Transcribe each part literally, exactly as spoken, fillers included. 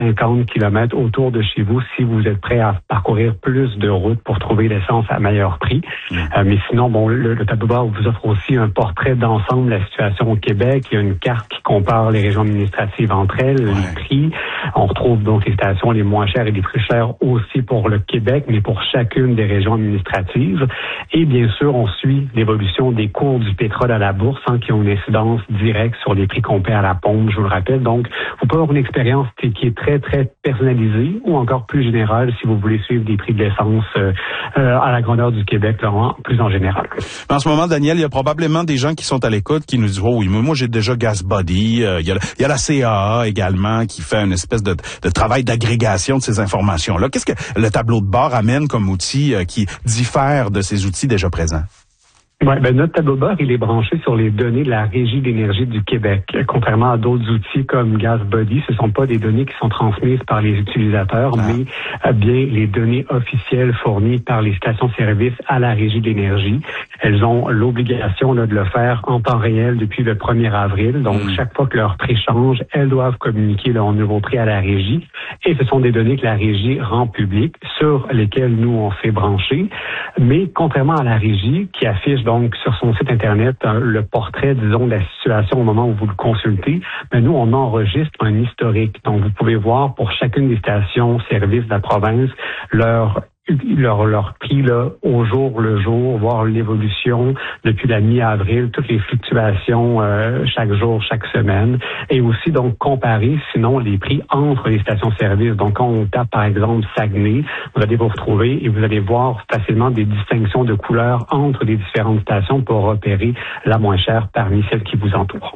cinquante kilomètres autour de chez vous si vous êtes prêt à parcourir plus de routes pour trouver l'essence à meilleur prix. Mmh. Euh, mais sinon, bon, le, le tableau de bord vous offre aussi un portrait d'ensemble de la situation au Québec. Il y a une carte qui compare les régions administratives entre elles, ouais. les prix. On retrouve donc les stations les moins chères et les plus chères aussi pour le Québec, mais pour chacune des régions administratives. Et bien sûr, on suit l'évolution des cours du pétrole à la bourse, hein, qui ont une incidence directe sur les prix qu'on paie à la pompe, je vous le rappelle. Donc, vous pouvez avoir une expérience qui est très, très personnalisée ou encore plus générale si vous voulez suivre des prix de l'essence euh, euh, à la grandeur du Québec, là, en, plus en général. En ce moment, Daniel, il y a probablement des gens qui sont à l'écoute qui nous disent « Oh oui, moi j'ai déjà GasBuddy, euh, il, y a, il y a la C A A également qui fait une espèce de, de travail d'agrégation de ces informations-là. » Qu'est-ce que le tableau de bord amène comme outil euh, qui diffère de ces outils déjà présents? Ouais, ben notre tableau de bord, il est branché sur les données de la Régie d'énergie du Québec. Contrairement à d'autres outils comme GasBuddy, ce ne sont pas des données qui sont transmises par les utilisateurs, ah. mais euh, bien les données officielles fournies par les stations-service à la Régie d'énergie. Elles ont l'obligation là, de le faire en temps réel depuis le premier avril. Donc, mmh. chaque fois que leur prix change, elles doivent communiquer leur nouveau prix à la Régie. Et ce sont des données que la Régie rend publiques, sur lesquelles nous, on s'est branchés. Mais contrairement à la Régie, qui affiche donc sur son site Internet hein, le portrait, disons, de la situation au moment où vous le consultez, mais nous, on enregistre un historique. Donc, vous pouvez voir pour chacune des stations-service de la province leur leur leur prix là au jour le jour, voir l'évolution depuis la mi-avril, toutes les fluctuations euh, chaque jour, chaque semaine, et aussi donc comparer sinon les prix entre les stations-service. Donc quand on tape par exemple Saguenay, vous allez vous retrouver et vous allez voir facilement des distinctions de couleurs entre les différentes stations pour repérer la moins chère parmi celles qui vous entourent.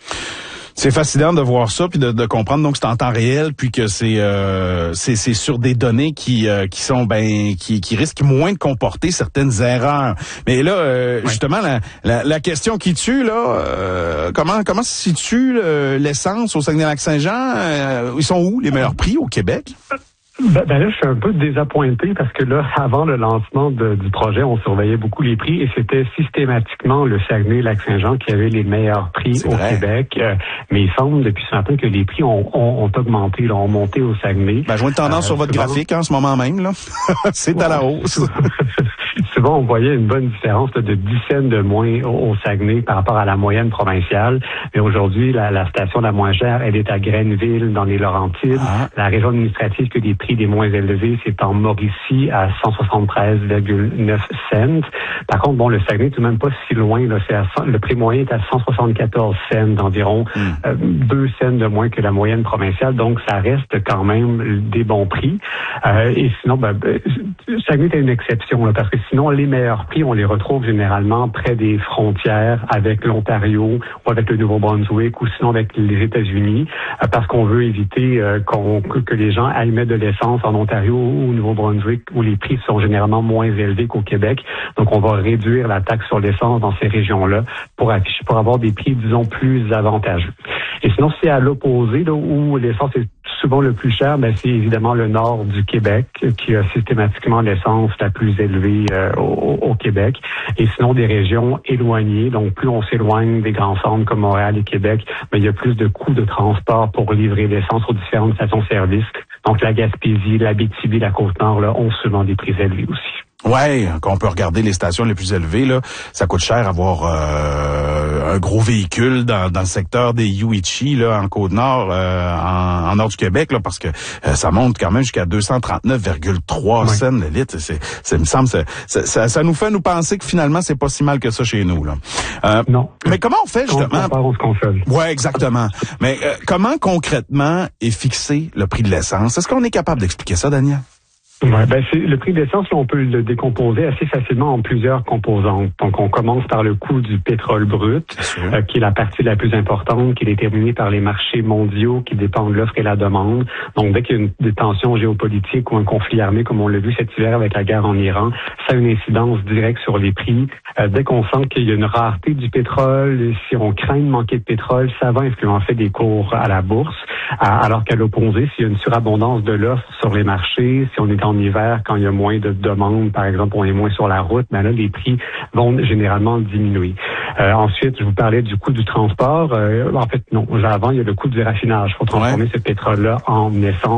C'est fascinant de voir ça puis de, de comprendre donc c'est en temps réel puis que c'est euh, c'est c'est sur des données qui euh, qui sont ben qui qui risquent moins de comporter certaines erreurs. Mais là euh, ouais. justement la, la la question qui tue là euh, comment comment se situe euh, l'essence au Saguenay-Lac-Saint-Jean euh, ils sont où les meilleurs prix au Québec? Ben, ben là, je suis un peu désappointé parce que là, avant le lancement de, du projet, on surveillait beaucoup les prix et c'était systématiquement le Saguenay-Lac-Saint-Jean qui avait les meilleurs prix C'est au vrai. Québec. Euh, mais il semble depuis ce matin que les prix ont, ont, ont augmenté, là, ont monté au Saguenay. Ben, je vois une tendance euh, sur votre souvent... graphique en ce moment même. là. C'est ouais. à la hausse. Souvent, on voyait une bonne différence là, de dix cents de moins au, au Saguenay par rapport à la moyenne provinciale. Mais aujourd'hui, la, la station la moins chère, elle est à Grenville, dans les Laurentides. Ah. La région administrative que des prix les moins élevés, c'est en Mauricie à cent soixante-treize virgule neuf cents. Par contre, bon, le Saguenay, tout de même pas si loin. Là, c'est à, le prix moyen est à cent soixante-quatorze cents, d'environ mm. euh, deux cents de moins que la moyenne provinciale. Donc, ça reste quand même des bons prix. Euh, et sinon, ben, ben, Saguenay est une exception, là, parce que sinon, les meilleurs prix, on les retrouve généralement près des frontières avec l'Ontario ou avec le Nouveau-Brunswick ou sinon avec les États-Unis, euh, parce qu'on veut éviter euh, qu'on, que les gens aillent mettre de l'essence en Ontario ou au Nouveau-Brunswick où les prix sont généralement moins élevés qu'au Québec. Donc, on va réduire la taxe sur l'essence dans ces régions-là pour afficher, pour avoir des prix, disons, plus avantageux. Et sinon, c'est à l'opposé, là, où l'essence est souvent le plus cher, ben, c'est évidemment le nord du Québec qui a systématiquement l'essence la plus élevée euh, au, au Québec. Et sinon, des régions éloignées, donc plus on s'éloigne des grands centres comme Montréal et Québec, ben, il y a plus de coûts de transport pour livrer l'essence aux différentes stations-service. Donc la Gaspésie, l'Abitibi, la Côte-Nord là, ont souvent des prix élevés aussi. Ouais, quand on peut regarder les stations les plus élevées, là, ça coûte cher avoir euh, un gros véhicule dans, dans le secteur des Youichi, là, en Côte-Nord, euh, en, en nord du Québec, là, parce que euh, ça monte quand même jusqu'à deux cent trente-neuf virgule trois cents le litre. C'est, c'est, me semble, ça, ça, ça nous fait nous penser que finalement c'est pas si mal que ça chez nous, là. Euh, non. Mais comment on fait justement? On qu'on fait. Ouais, exactement. Mais euh, comment concrètement est fixé le prix de l'essence? Est-ce qu'on est capable d'expliquer ça, Daniel? Ouais, ben c'est le prix de l'essence, on peut le décomposer assez facilement en plusieurs composantes. Donc, on commence par le coût du pétrole brut, euh, qui est la partie la plus importante, qui est déterminée par les marchés mondiaux qui dépendent de l'offre et la demande. Donc, dès qu'il y a une, des tensions géopolitiques ou un conflit armé, comme on l'a vu cet hiver avec la guerre en Iran, ça a une incidence directe sur les prix. Euh, dès qu'on sent qu'il y a une rareté du pétrole, si on craint de manquer de pétrole, ça va influencer des cours à la bourse. Alors qu'à l'opposé, s'il y a une surabondance de l'offre sur les marchés, si on est en hiver, quand il y a moins de demandes, par exemple, on est moins sur la route, ben là, les prix vont généralement diminuer. Euh, ensuite, je vous parlais du coût du transport. Euh, en fait, non, avant, il y a le coût du raffinage. Il faut transformer ouais. ce pétrole-là en essence.